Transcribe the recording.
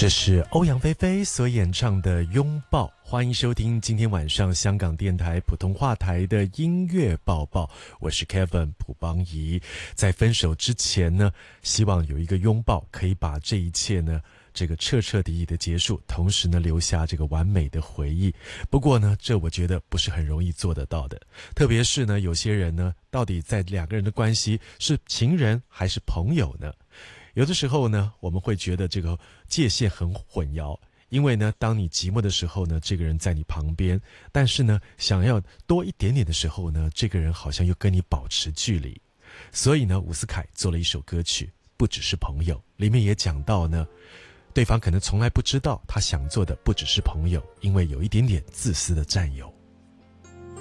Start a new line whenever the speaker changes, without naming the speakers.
这是欧阳菲菲所演唱的《拥抱》，欢迎收听今天晚上香港电台普通话台的音乐报报，我是 Kevin 卜邦仪。在分手之前呢，希望有一个拥抱可以把这一切呢这个彻彻底底的结束，同时呢留下这个完美的回忆。不过呢，这我觉得不是很容易做得到的，特别是呢有些人呢，到底在两个人的关系是情人还是朋友呢？有的时候呢，我们会觉得这个界限很混淆，因为呢，当你寂寞的时候呢，这个人在你旁边，但是呢，想要多一点点的时候呢，这个人好像又跟你保持距离。所以呢，伍思凯做了一首歌曲，不只是朋友，里面也讲到呢，对方可能从来不知道他想做的不只是朋友，因为有一点点自私的占有。